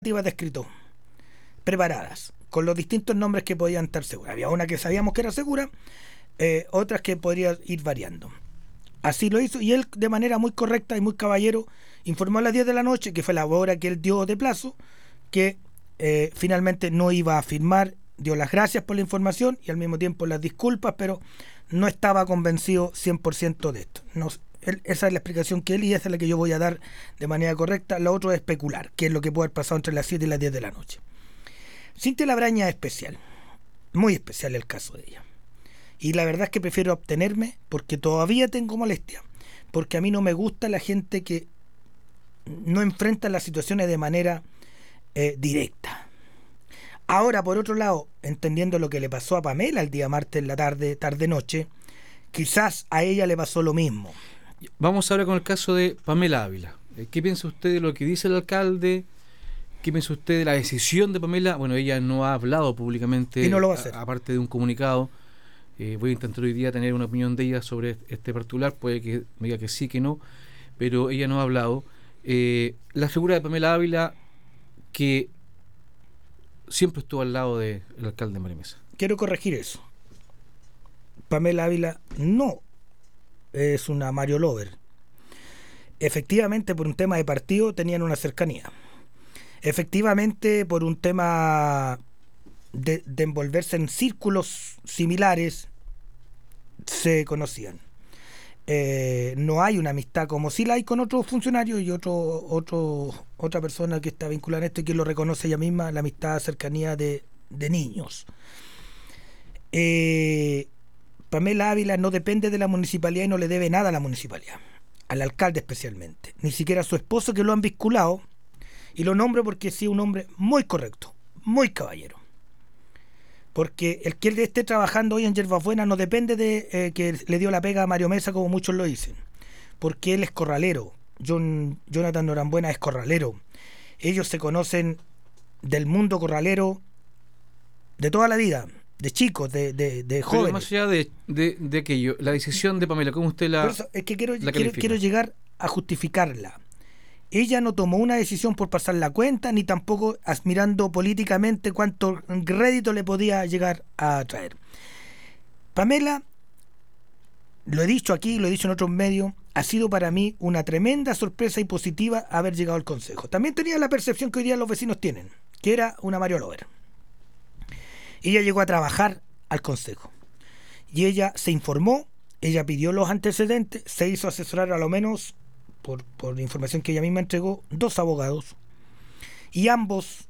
descrito, preparadas, con los distintos nombres que podían estar seguras. Había una que sabíamos que era segura, otras que podrían ir variando. Así lo hizo, y él de manera muy correcta y muy caballero informó a las 10 de la noche, que fue la hora que él dio de plazo, que finalmente no iba a firmar, dio las gracias por la información y al mismo tiempo las disculpas, pero no estaba convencido 100% de esto. Esa es la explicación que él, y esa es la que yo voy a dar de manera correcta. Lo otro es especular, qué es lo que puede haber pasado entre las 7 y las 10 de la noche. Cintia Labraña es especial, muy especial el caso de ella. Y la verdad es que prefiero abstenerme porque todavía tengo molestia, porque a mí no me gusta la gente que no enfrenta las situaciones de manera directa. Ahora, por otro lado, entendiendo lo que le pasó a Pamela el día martes en la tarde-noche, quizás a ella le pasó lo mismo. Vamos ahora con el caso de Pamela Ávila. ¿Qué piensa usted de lo que dice el alcalde? ¿Qué piensa usted de la decisión de Pamela? Bueno, ella no ha hablado públicamente, y no lo va a hacer. Aparte de un comunicado. Voy a intentar hoy día tener una opinión de ella sobre este particular. Puede que me diga que sí, que no, pero ella no ha hablado. La figura de Pamela Ávila, que siempre estuvo al lado del alcalde Mario Mesa. Quiero corregir eso. Pamela Ávila no es una Mario Lover. Efectivamente, por un tema de partido tenían una cercanía. Efectivamente, por un tema de envolverse en círculos similares, se conocían. No hay una amistad como si la hay con otros funcionarios y otra persona que está vinculada en esto y que lo reconoce ella misma, la amistad, cercanía de niños. Pamela Ávila no depende de la municipalidad y no le debe nada a la municipalidad, al alcalde especialmente, ni siquiera a su esposo, que lo han vinculado, y lo nombro porque sí, un hombre muy correcto, muy caballero. Porque el que él esté trabajando hoy en Yerbabuena no depende de que le dio la pega a Mario Mesa, como muchos lo dicen, porque él es corralero. Jonathan Norambuena es corralero. Ellos se conocen del mundo corralero de toda la vida, de chicos, de jóvenes. Pero más allá de aquello, la decisión de Pamela, ¿cómo usted la eso, es que quiero califica? llegar a justificarla. Ella no tomó una decisión por pasar la cuenta, ni tampoco mirando políticamente cuánto rédito le podía llegar a traer. Pamela, lo he dicho aquí, lo he dicho en otros medios, ha sido para mí una tremenda sorpresa y positiva haber llegado al Consejo. También tenía la percepción que hoy día los vecinos tienen, que era una Mario Lover. Ella llegó a trabajar al Consejo y ella se informó, ella pidió los antecedentes, se hizo asesorar a lo menos, por información que ella misma entregó, 2 abogados, y ambos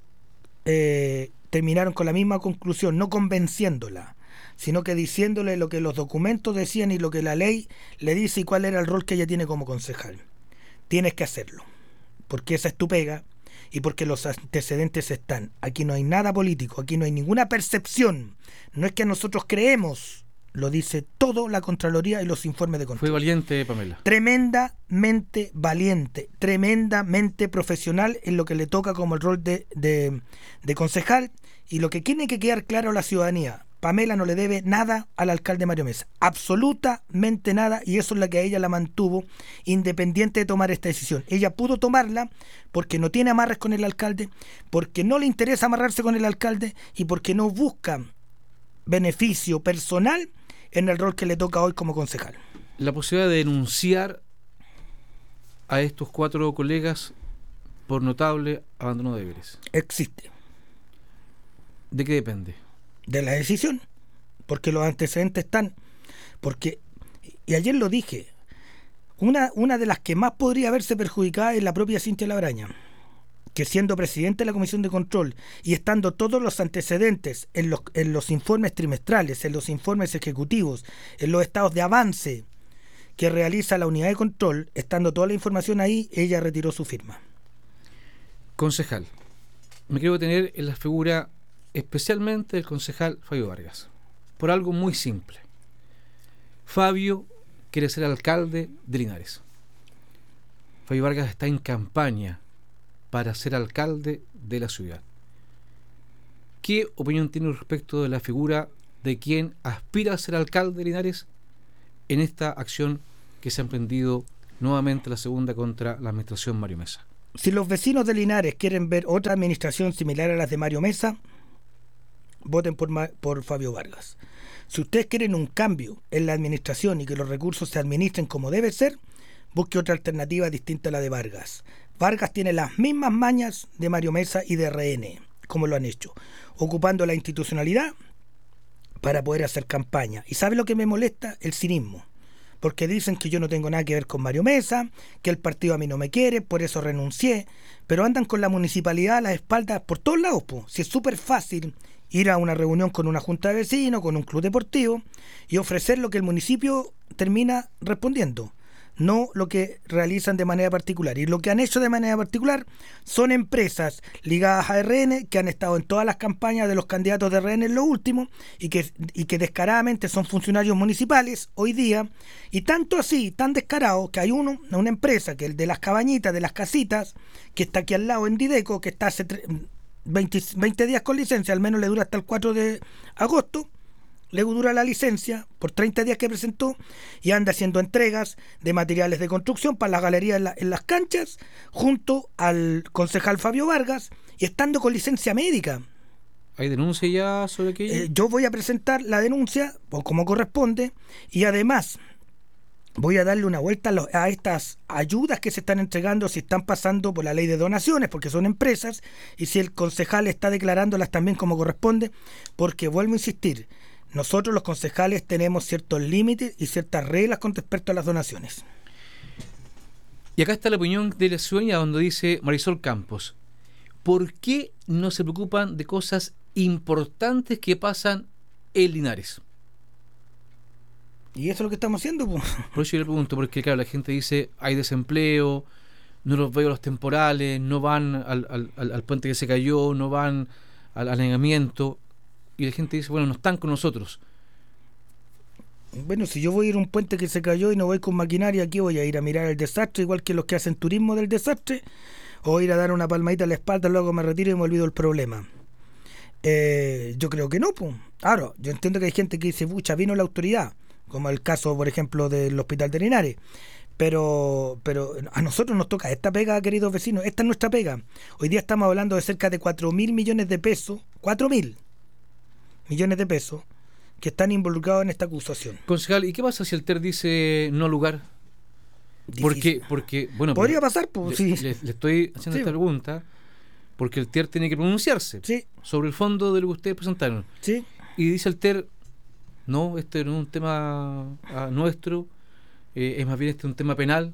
terminaron con la misma conclusión, no convenciéndola, sino que diciéndole lo que los documentos decían y lo que la ley le dice y cuál era el rol que ella tiene como concejal. Tienes que hacerlo, porque esa es tu pega y porque los antecedentes están. Aquí no hay nada político, aquí no hay ninguna percepción, no es que nosotros creemos. Lo dice todo la Contraloría y los informes de control. Fue valiente, Pamela. Tremendamente valiente, tremendamente profesional en lo que le toca como el rol de concejal. Y lo que tiene que quedar claro a la ciudadanía, Pamela no le debe nada al alcalde Mario Mesa, absolutamente nada, y eso es lo que a ella la mantuvo independiente de tomar esta decisión. Ella pudo tomarla porque no tiene amarres con el alcalde, porque no le interesa amarrarse con el alcalde y porque no busca beneficio personal en el rol que le toca hoy como concejal. La posibilidad de denunciar a estos 4 colegas por notable abandono de deberes existe. ¿De qué depende? De la decisión, porque los antecedentes están, porque, y ayer lo dije, una de las que más podría verse perjudicada es la propia Cintia Labraña, que siendo presidente de la Comisión de Control y estando todos los antecedentes en los informes trimestrales, en los informes ejecutivos, en los estados de avance que realiza la unidad de control, estando toda la información ahí, ella retiró su firma. Concejal, me quiero detener en la figura especialmente del concejal Fabio Vargas, por algo muy simple. Fabio quiere ser alcalde de Linares. Fabio Vargas está en campaña para ser alcalde de la ciudad. ¿Qué opinión tiene respecto de la figura de quien aspira a ser alcalde de Linares en esta acción que se ha emprendido nuevamente, la segunda, contra la administración Mario Mesa? Si los vecinos de Linares quieren ver otra administración similar a las de Mario Mesa, voten por Fabio Vargas. Si ustedes quieren un cambio en la administración y que los recursos se administren como debe ser, busque otra alternativa distinta a la de Vargas. Vargas tiene las mismas mañas de Mario Mesa y de RN, como lo han hecho, ocupando la institucionalidad para poder hacer campaña. ¿Y sabe lo que me molesta? El cinismo. Porque dicen que yo no tengo nada que ver con Mario Mesa, que el partido a mí no me quiere, por eso renuncié, pero andan con la municipalidad a las espaldas por todos lados, po. Si es súper fácil ir a una reunión con una junta de vecinos, con un club deportivo, y ofrecer lo que el municipio termina respondiendo, no lo que realizan de manera particular. Y lo que han hecho de manera particular son empresas ligadas a RN que han estado en todas las campañas de los candidatos de RN en lo último y que descaradamente son funcionarios municipales hoy día, y tanto así, tan descarado, que hay una empresa, que el de las cabañitas, de las casitas, que está aquí al lado en Dideco, que está hace 20 días con licencia, al menos le dura hasta el 4 de agosto, le dura la licencia por 30 días que presentó, y anda haciendo entregas de materiales de construcción para las galerías en las canchas, junto al concejal Fabio Vargas, y estando con licencia médica. ¿Hay denuncia ya sobre aquello? Yo voy a presentar la denuncia, o como corresponde, y además voy a darle una vuelta a estas ayudas que se están entregando, si están pasando por la ley de donaciones, porque son empresas, y si el concejal está declarándolas también como corresponde, porque vuelvo a insistir, nosotros los concejales tenemos ciertos límites y ciertas reglas con respecto a las donaciones. Y acá está la opinión de la ciudadanía, donde dice Marisol Campos: ¿por qué no se preocupan de cosas importantes que pasan en Linares? Y eso es lo que estamos haciendo, pues. Por eso yo le pregunto, porque claro, la gente dice, hay desempleo, no los veo los temporales, no van al puente que se cayó, no van al anegamiento, y la gente dice, bueno, no están con nosotros. Bueno, si yo voy a ir a un puente que se cayó y no voy con maquinaria, aquí voy a ir a mirar el desastre, igual que los que hacen turismo del desastre, o ir a dar una palmadita a la espalda, luego me retiro y me olvido el problema. Yo creo que no, pues. Ahora, yo entiendo que hay gente que dice, pucha, vino la autoridad, como el caso, por ejemplo, del Hospital de Linares, pero a nosotros nos toca esta pega, queridos vecinos, esta es nuestra pega. Hoy día estamos hablando de cerca de 4.000 millones de pesos, 4.000 millones de pesos, que están involucrados en esta acusación. Concejal, ¿y qué pasa si el TER dice no lugar? Porque bueno, podría pasar, pues, sí. Le estoy haciendo esta pregunta porque el TER tiene que pronunciarse sobre el fondo de lo que ustedes presentaron. Sí. Y dice el TER, no, este no es un tema nuestro, es más bien un tema penal,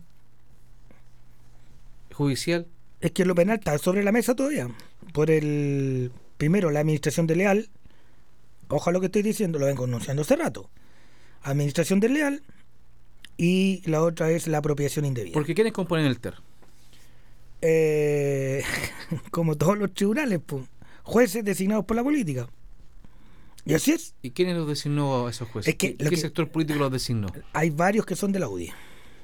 judicial. Es que lo penal está sobre la mesa todavía. Primero, la administración desleal. Ojalá lo que estoy diciendo, lo vengo anunciando hace rato. Administración desleal, y la otra es la apropiación indebida. ¿Porque quiénes componen el TER? Como todos los tribunales, pues, jueces designados por la política. Y así es. ¿Y quiénes los designó a esos jueces? ¿Qué sector político los designó? Hay varios que son de la UDI.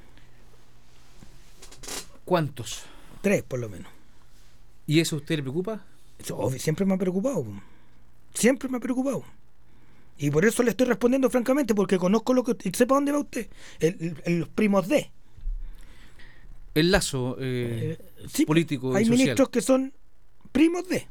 ¿Cuántos? 3 por lo menos. ¿Y eso a usted le preocupa? Eso siempre me ha preocupado. Siempre me ha preocupado. Y por eso le estoy respondiendo francamente, porque conozco lo que... Sepa dónde va usted. Los primos de... El lazo político y hay social. Ministros que son primos de...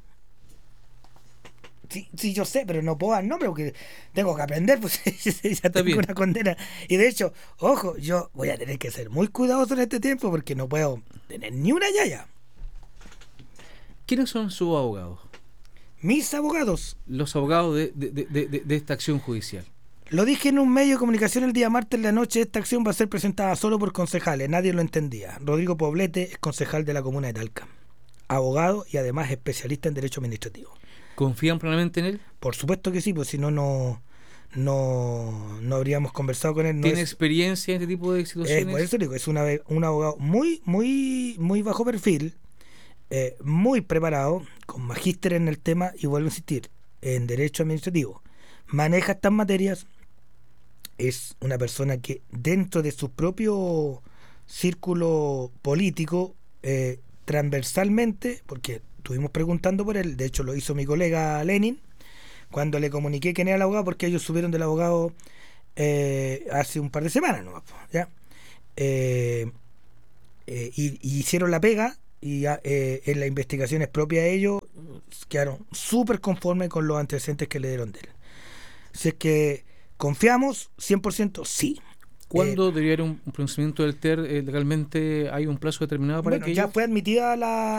Sí, yo sé, pero no puedo dar nombre porque tengo que aprender, pues ya tengo una condena. Y de hecho, ojo, yo voy a tener que ser muy cuidadoso en este tiempo porque no puedo tener ni una yaya. ¿Quiénes son sus abogados? Mis abogados. Los abogados de esta acción judicial. Lo dije en un medio de comunicación el día martes en la noche, esta acción va a ser presentada solo por concejales, nadie lo entendía. Rodrigo Poblete es concejal de la comuna de Talca, abogado y además especialista en derecho administrativo. ¿Confían plenamente en él? Por supuesto que sí, pues si no habríamos conversado con él. ¿Tiene experiencia en este tipo de situaciones? Por eso digo, es un abogado muy bajo perfil, muy preparado, con magíster en el tema, y vuelvo a insistir, en derecho administrativo. Maneja estas materias, es una persona que dentro de su propio círculo político, transversalmente, porque estuvimos preguntando por él, de hecho lo hizo mi colega Lenin, cuando le comuniqué quién era el abogado, porque ellos subieron del abogado hace un par de semanas nomás, ¿ya? Y hicieron la pega, en las investigaciones propias de ellos quedaron súper conformes con los antecedentes que le dieron de él. Si es que confiamos 100%, sí. ¿Cuándo debería haber un pronunciamiento del TER? ¿Legalmente hay un plazo determinado para que ya fue admitida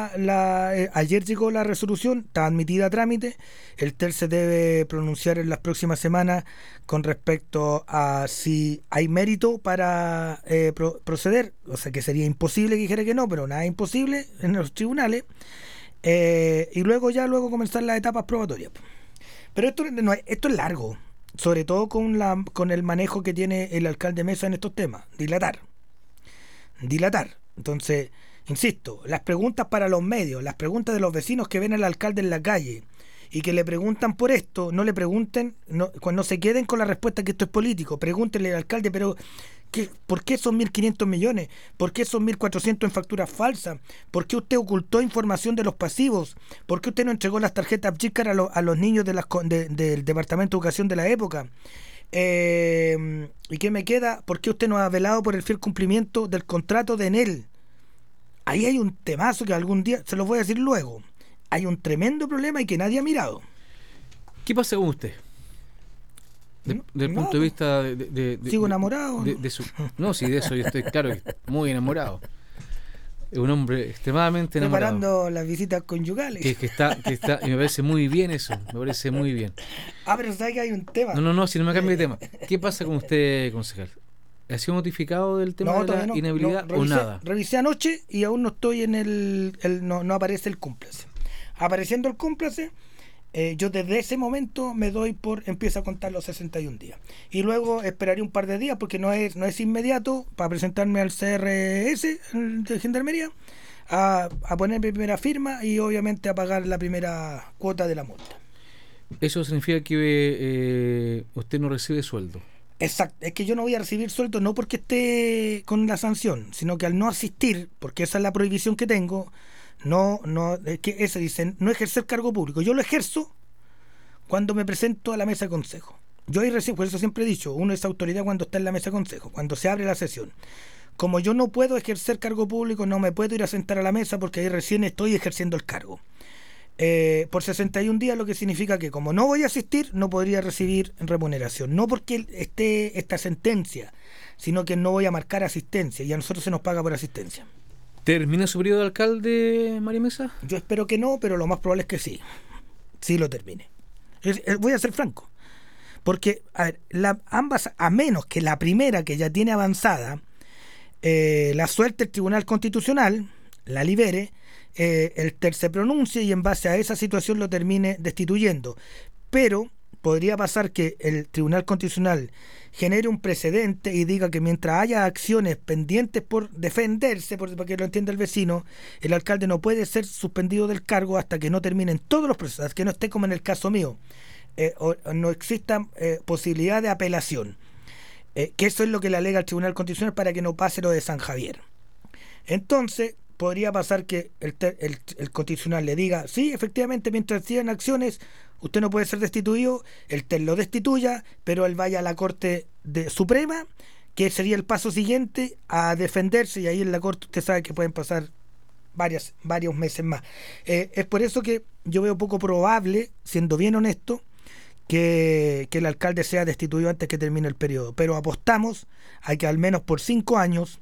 ayer llegó la resolución, está admitida a trámite. El TER se debe pronunciar en las próximas semanas con respecto a si hay mérito para proceder. O sea, que sería imposible que dijera que no, pero nada imposible en los tribunales. Y luego comenzar las etapas probatorias. Pero esto es largo, sobre todo con el manejo que tiene el alcalde Mesa en estos temas. Dilatar. Entonces, insisto, las preguntas para los medios, las preguntas de los vecinos que ven al alcalde en la calle y que le preguntan por esto, no le pregunten, cuando se queden con la respuesta que esto es político, pregúntenle al alcalde, pero ¿por qué son 1.500 millones? ¿Por qué son 1.400 en facturas falsas? ¿Por qué usted ocultó información de los pasivos? ¿Por qué usted no entregó las tarjetas Chicar a los niños del Departamento de Educación de la época? ¿Y qué me queda? ¿Por qué usted no ha velado por el fiel cumplimiento del contrato de Enel? Ahí hay un temazo que algún día, se los voy a decir luego, hay un tremendo problema y que nadie ha mirado. ¿Qué pasa con usted? Del punto de vista sigo enamorado. Sí, de eso yo estoy claro, muy enamorado. Es un hombre extremadamente enamorado. Preparando las visitas conyugales. Que está, y me parece muy bien eso, me parece muy bien. Pero sabes que hay un tema. No, si no me cambia de tema. ¿Qué pasa con usted, concejal? ¿Ha sido notificado del tema de la inhabilidad o nada? Revisé anoche y aún no estoy en no aparece el cúmplice. Apareciendo el cúmplice, yo desde ese momento empiezo a contar los 61 días. Y luego esperaré un par de días porque no es inmediato para presentarme al CRS de Gendarmería a poner mi primera firma y obviamente a pagar la primera cuota de la multa. Eso significa que usted no recibe sueldo. Exacto, es que yo no voy a recibir sueldo no porque esté con la sanción, sino que al no asistir, porque esa es la prohibición que tengo, es que eso dicen, no ejercer cargo público. Yo lo ejerzo cuando me presento a la mesa de consejo. Yo ahí recién, por eso siempre he dicho, uno es autoridad cuando está en la mesa de consejo, cuando se abre la sesión. Como yo no puedo ejercer cargo público, no me puedo ir a sentar a la mesa porque ahí recién estoy ejerciendo el cargo. Por 61 días, lo que significa que como no voy a asistir, no podría recibir remuneración. No porque esté esta sentencia, sino que no voy a marcar asistencia y a nosotros se nos paga por asistencia. ¿Termina su periodo de alcalde, María Mesa? Yo espero que no, pero lo más probable es que sí lo termine. Voy a ser franco, porque ambas, a menos que la primera, que ya tiene avanzada, la suelte el Tribunal Constitucional, la libere, el TER se pronuncie y en base a esa situación lo termine destituyendo. Pero podría pasar que el Tribunal Constitucional genere un precedente y diga que mientras haya acciones pendientes por defenderse, para que lo entienda el vecino, el alcalde no puede ser suspendido del cargo hasta que no terminen todos los procesos, que no esté como en el caso mío, o no exista posibilidad de apelación, que eso es lo que le alega el Tribunal Constitucional para que no pase lo de San Javier. Entonces podría pasar que el Constitucional le diga, sí, efectivamente, mientras sigan acciones, usted no puede ser destituido, el TER lo destituya, pero él vaya a la Corte Suprema, que sería el paso siguiente a defenderse, y ahí en la Corte usted sabe que pueden pasar varios meses más. Es por eso que yo veo poco probable, siendo bien honesto, que el alcalde sea destituido antes que termine el periodo, pero apostamos a que al menos por 5 años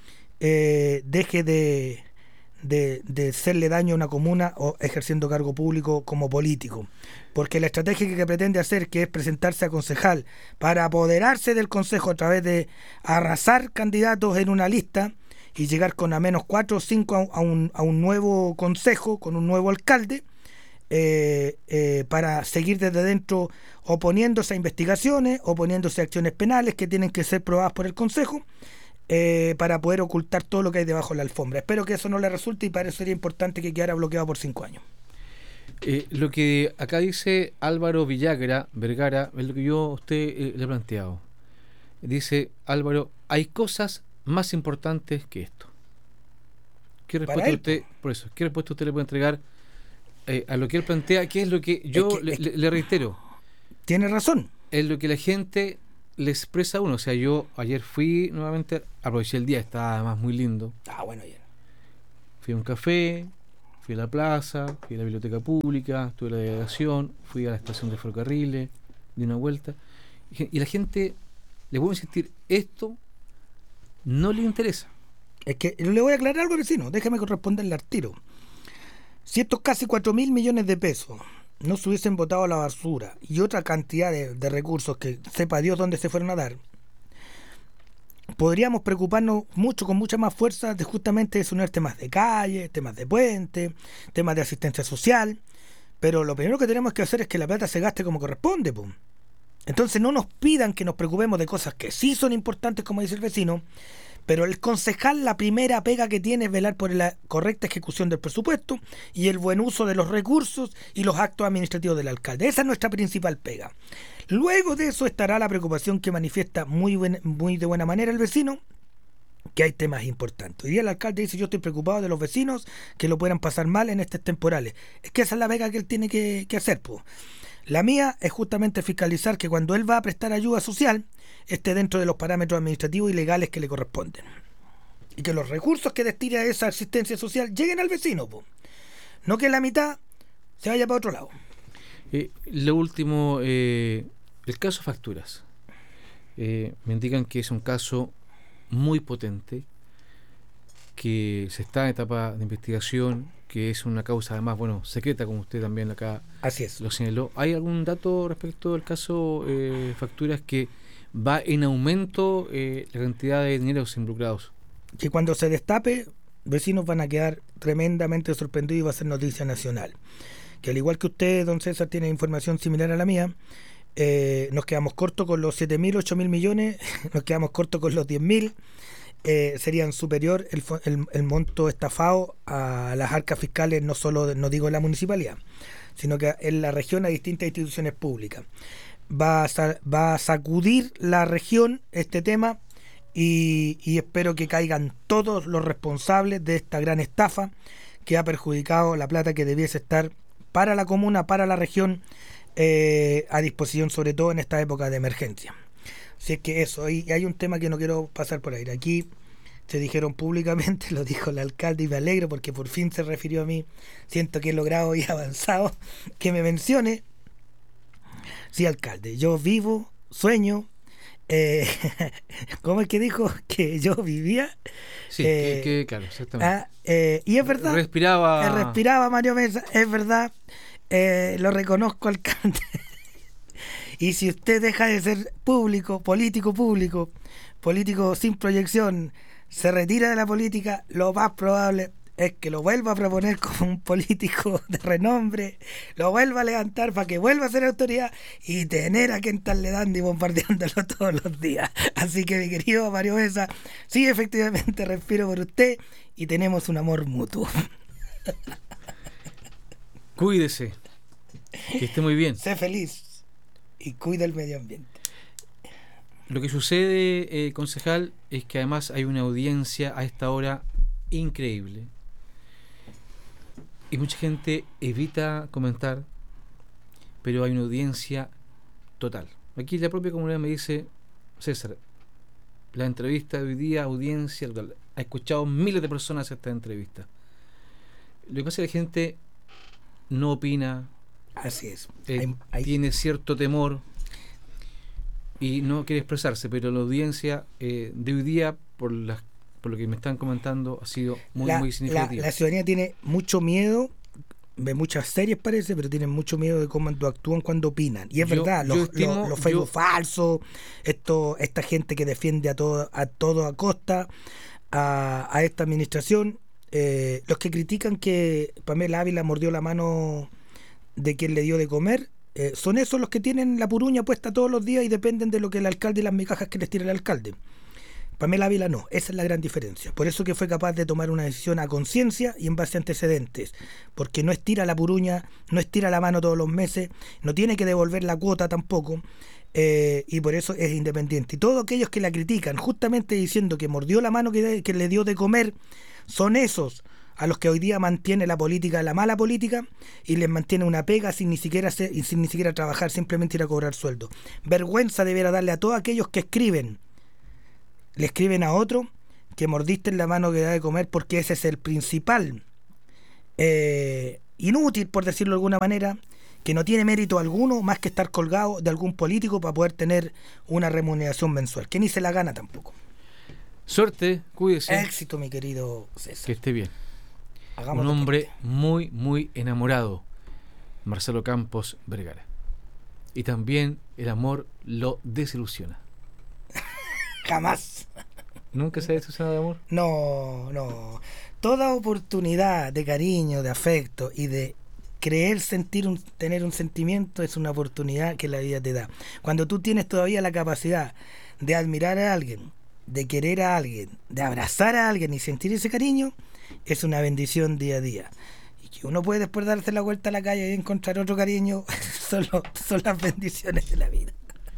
deje de hacerle daño a una comuna o ejerciendo cargo público como político, porque la estrategia que pretende hacer, que es presentarse a concejal para apoderarse del consejo a través de arrasar candidatos en una lista y llegar con a menos 4 o 5 a un nuevo consejo con un nuevo alcalde, para seguir desde dentro oponiéndose a investigaciones, oponiéndose a acciones penales que tienen que ser probadas por el consejo, para poder ocultar todo lo que hay debajo de la alfombra. Espero que eso no le resulte y para eso sería importante que quedara bloqueado por 5 años. Lo que acá dice Álvaro Vergara, es lo que yo a usted le he planteado. Dice Álvaro, hay cosas más importantes que esto. ¿Qué respuesta usted le puede entregar a lo que él plantea? ¿Qué es lo que yo le reitero? Tiene razón. Es lo que la gente le expresa a uno. O sea, yo ayer fui nuevamente, aproveché el día, estaba además muy lindo. Bueno, ayer. Fui a un café, fui a la plaza, fui a la biblioteca pública, estuve en la delegación, fui a la estación de ferrocarriles, di una vuelta. Y la gente, le voy a insistir, esto no le interesa. Es que le voy a aclarar algo, vecino, déjame responderle al tiro. Si estos casi 4.000 millones de pesos no se hubiesen botado a la basura y otra cantidad de recursos que sepa Dios dónde se fueron a dar, podríamos preocuparnos mucho, con mucha más fuerza, de justamente solucionar temas de calle, temas de puente, temas de asistencia social, pero lo primero que tenemos que hacer es que la plata se gaste como corresponde, pum. Entonces no nos pidan que nos preocupemos de cosas que sí son importantes, como dice el vecino, pero el concejal, la primera pega que tiene es velar por la correcta ejecución del presupuesto y el buen uso de los recursos y los actos administrativos del alcalde. Esa es nuestra principal pega. Luego de eso estará la preocupación que manifiesta muy de buena manera el vecino, que hay temas importantes. Hoy día el alcalde dice: yo estoy preocupado de los vecinos que lo puedan pasar mal en estos temporales. Es que esa es la pega que él tiene que hacer, pues. La mía es justamente fiscalizar que cuando él va a prestar ayuda social esté dentro de los parámetros administrativos y legales que le corresponden. Y que los recursos que destine a esa asistencia social lleguen al vecino, po. No que la mitad se vaya para otro lado. Lo último, el caso facturas. Me indican que es un caso muy potente, que se está en etapa de investigación, que es una causa además, secreta, como usted también acá Así es. lo señaló. ¿Hay algún dato respecto al caso facturas que va en aumento la cantidad de dineros involucrados? Que cuando se destape, vecinos van a quedar tremendamente sorprendidos y va a ser noticia nacional. Que al igual que usted, don César, tiene información similar a la mía, nos quedamos cortos con los 7.000, 8.000 millones, nos quedamos cortos con los 10.000. Serían superior el monto estafado a las arcas fiscales, no solo, no digo en la municipalidad, sino que en la región a distintas instituciones públicas. Va a sacudir la región este tema y espero que caigan todos los responsables de esta gran estafa que ha perjudicado la plata que debiese estar para la comuna, para la región, a disposición, sobre todo en esta época de emergencia. Si es que eso, y hay un tema que no quiero pasar por aire. Aquí se dijeron públicamente, lo dijo el alcalde y me alegro porque por fin se refirió a mí. Siento que he logrado y avanzado que me mencione. Sí, alcalde, yo vivo, sueño. ¿Cómo es que dijo que yo vivía? Sí, claro, exactamente. Y es verdad. Respiraba Mario Mesa, es verdad. Lo reconozco, alcalde. Y si usted deja de ser político sin proyección, se retira de la política, lo más probable es que lo vuelva a proponer como un político de renombre, lo vuelva a levantar para que vuelva a ser autoridad y tener a quien estarle dando y bombardeándolo todos los días. Así que, mi querido Mario Mesa, sí, efectivamente respiro por usted y tenemos un amor mutuo. Cuídese, que esté muy bien. Sé feliz y cuida el medio ambiente. Lo que sucede, concejal, es que además hay una audiencia a esta hora increíble y mucha gente evita comentar, pero hay una audiencia total. Aquí la propia comunidad me dice: César, la entrevista de hoy día, audiencia total. Ha escuchado miles de personas esta entrevista. Lo que pasa es que la gente no opina. Así es. Tiene cierto temor y no quiere expresarse, pero la audiencia de hoy día, por lo que me están comentando, ha sido muy significativa. La ciudadanía tiene mucho miedo, ve muchas series parece, pero tienen mucho miedo de cómo actúan cuando opinan. Y es verdad, los Facebook falsos, esta gente que defiende a todo a costa a esta administración, los que critican que Pamela Ávila mordió la mano de quien le dio de comer, son esos los que tienen la puruña puesta todos los días y dependen de lo que el alcalde y las migajas que les tira el alcalde. Pamela Ávila no, esa es la gran diferencia. Por eso que fue capaz de tomar una decisión a conciencia y en base a antecedentes, porque no estira la puruña, no estira la mano todos los meses, no tiene que devolver la cuota tampoco, y por eso es independiente. Y todos aquellos que la critican justamente diciendo que mordió la mano que le dio de comer, son esos a los que hoy día mantiene la política, la mala política, y les mantiene una pega sin ni siquiera trabajar, simplemente ir a cobrar sueldo. Vergüenza deberá darle a todos aquellos que le escriben a otro que mordiste en la mano que da de comer, porque ese es el principal inútil, por decirlo de alguna manera, que no tiene mérito alguno más que estar colgado de algún político para poder tener una remuneración mensual, que ni se la gana tampoco. Suerte, cuídese. Éxito, mi querido César. Que esté bien. Hagamos Un hombre deporte. muy, muy enamorado, Marcelo Campos Vergara. Y también el amor lo desilusiona. Jamás. ¿Nunca se ha desilusionado de amor? No. Toda oportunidad de cariño, de afecto y de creer, tener un sentimiento es una oportunidad que la vida te da. Cuando tú tienes todavía la capacidad de admirar a alguien, de querer a alguien, de abrazar a alguien y sentir ese cariño, es una bendición día a día. Y que uno puede después darse la vuelta a la calle y encontrar otro cariño, son las bendiciones de la vida.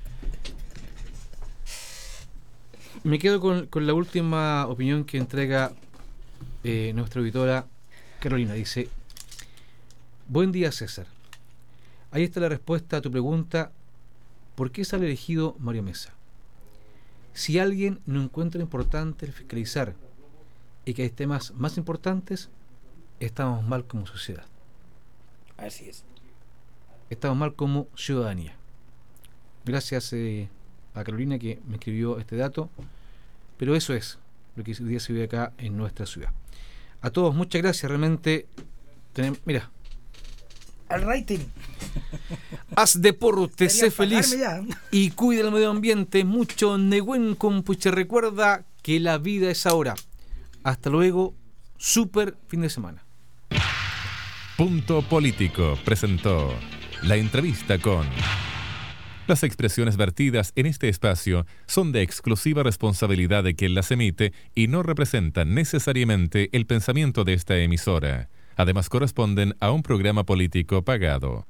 Me quedo con la última opinión que entrega nuestra auditora Carolina. Dice: buen día, César. Ahí está la respuesta a tu pregunta: ¿por qué sale elegido Mario Mesa? Si alguien no encuentra importante el fiscalizar y que hay temas más importantes, estamos mal como sociedad. Así es. Estamos mal como ciudadanía. Gracias a Carolina, que me escribió este dato, pero eso es lo que hoy día se vive acá en nuestra ciudad. A todos, muchas gracias. Realmente mira, Al rating. haz deporte, sé Deberían feliz pagarme ya. y cuida el medio ambiente. Mucho Nehuen Compuche. Recuerda que la vida es ahora. Hasta luego. Súper fin de semana. Punto Político presentó la entrevista con... Las expresiones vertidas en este espacio son de exclusiva responsabilidad de quien las emite y no representan necesariamente el pensamiento de esta emisora. Además, corresponden a un programa político pagado.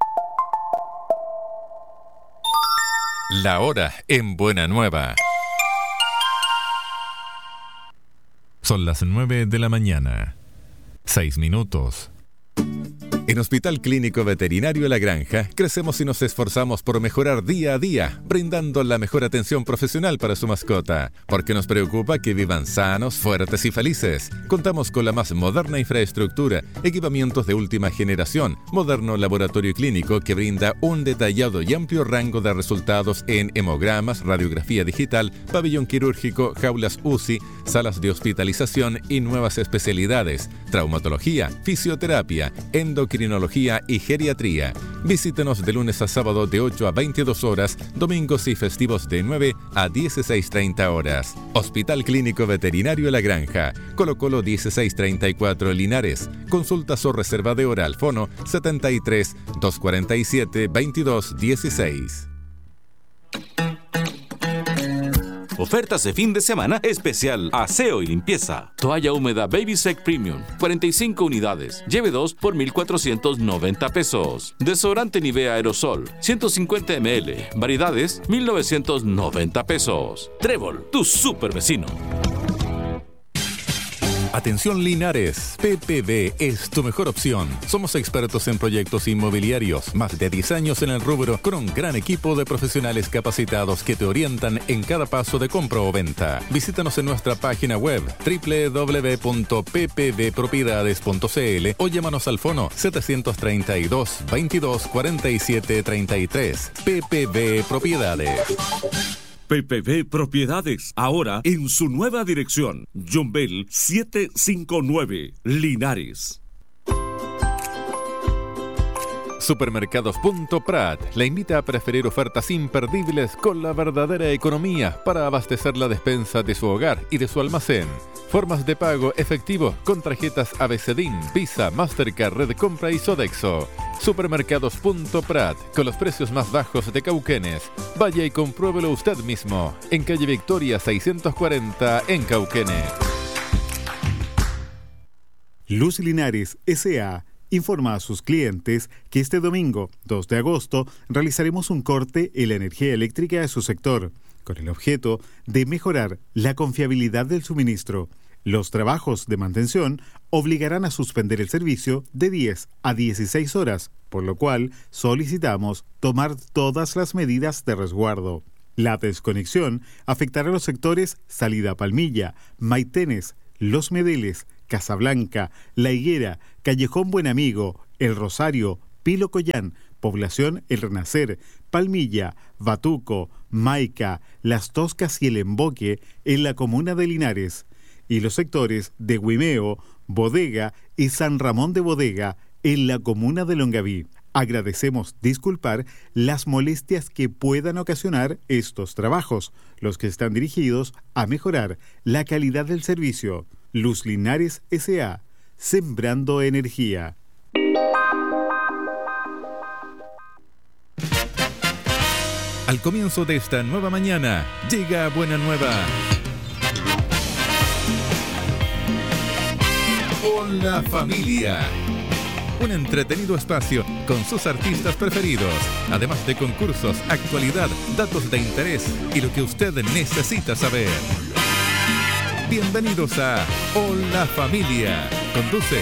La hora en Buena Nueva. Son las 9 de la mañana. 6 minutos. En Hospital Clínico Veterinario La Granja, crecemos y nos esforzamos por mejorar día a día, brindando la mejor atención profesional para su mascota, porque nos preocupa que vivan sanos, fuertes y felices. Contamos con la más moderna infraestructura, equipamientos de última generación, moderno laboratorio clínico que brinda un detallado y amplio rango de resultados en hemogramas, radiografía digital, pabellón quirúrgico, jaulas UCI, salas de hospitalización y nuevas especialidades, traumatología, fisioterapia, endocrinología y geriatría. Visítenos de lunes a sábado de 8 a 22 horas, domingos y festivos de 9 a 16:30 horas. Hospital Clínico Veterinario La Granja, Colo Colo 1634 Linares. Consultas o reserva de hora al fono 73 247 2216. Ofertas de fin de semana especial aseo y limpieza. Toalla húmeda Babysec Premium, 45 unidades. Lleve 2 por 1,490 pesos. Desodorante Nivea Aerosol, 150 ml. Variedades, 1,990 pesos. Trébol, tu super vecino. Atención Linares, PPB es tu mejor opción. Somos expertos en proyectos inmobiliarios, más de 10 años en el rubro, con un gran equipo de profesionales capacitados que te orientan en cada paso de compra o venta. Visítanos en nuestra página web www.ppbpropiedades.cl o llámanos al fono 732 22 47 33. PPB Propiedades. PPB Propiedades, ahora en su nueva dirección. John Bell 759, Linares. Supermercados.prat la invita a preferir ofertas imperdibles con la verdadera economía para abastecer la despensa de su hogar y de su almacén. Formas de pago efectivo con tarjetas ABCDIN, Visa, Mastercard, Red Compra y Sodexo. Supermercados.prat, con los precios más bajos de Cauquenes. Vaya y compruébelo usted mismo, en calle Victoria 640 en Cauquenes. Luz Linares S.A. informa a sus clientes que este domingo, 2 de agosto, realizaremos un corte en la energía eléctrica de su sector, con el objeto de mejorar la confiabilidad del suministro. Los trabajos de mantención obligarán a suspender el servicio de 10 a 16 horas, por lo cual solicitamos tomar todas las medidas de resguardo. La desconexión afectará a los sectores Salida Palmilla, Maitenes, Los Medeles, Casablanca, La Higuera, Callejón Buen Amigo, El Rosario, Pilo Collán, Población El Renacer, Palmilla, Batuco, Maica, Las Toscas y El Emboque en la comuna de Linares, y los sectores de Huimeo, Bodega y San Ramón de Bodega en la comuna de Longaví. Agradecemos disculpar las molestias que puedan ocasionar estos trabajos, los que están dirigidos a mejorar la calidad del servicio. Luz Linares S.A., sembrando energía. Al comienzo de esta nueva mañana, llega Buena Nueva. Hola familia. Un entretenido espacio con sus artistas preferidos, además de concursos, actualidad, datos de interés y lo que usted necesita saber. Bienvenidos a Hola Familia. Conduce